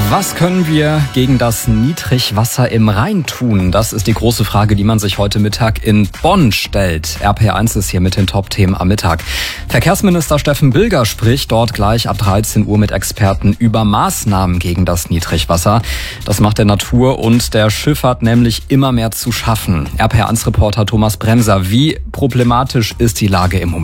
Was können wir gegen das Niedrigwasser im Rhein tun? Das ist die große Frage, die man sich heute Mittag in Bonn stellt. RPR1 ist hier mit den Top-Themen am Mittag. Verkehrsminister Steffen Bilger spricht dort gleich ab 13 Uhr mit Experten über Maßnahmen gegen das Niedrigwasser. Das macht der Natur und der Schifffahrt nämlich immer mehr zu schaffen. RPR1-Reporter Thomas Bremser, wie problematisch ist die Lage im Moment?